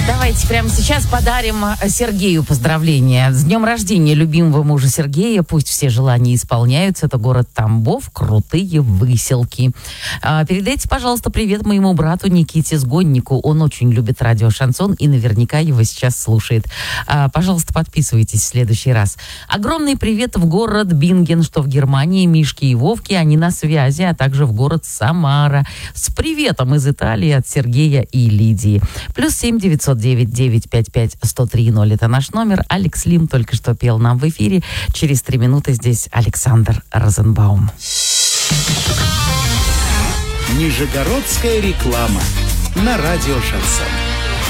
Давайте прямо сейчас подарим Сергею поздравления. С днем рождения любимого мужа Сергея. Пусть все желания исполняются. Это город Тамбов, крутые выселки. Передайте, пожалуйста, привет моему брату Никите Сгоннику. Он очень любит радио «Шансон» и наверняка его сейчас слушает. Пожалуйста, подписывайтесь в следующий раз. Огромный привет в город Бинген, что в Германии. Мишки и Вовки, они на связи, а также в город Самара. С приветом из Италии от Сергея и Лидии. +7 909 955 1030. Это наш номер. Алекс Лим только что пел нам в эфире. Через 3 минуты здесь Александр Розенбаум. Нижегородская реклама на радио «Шансон».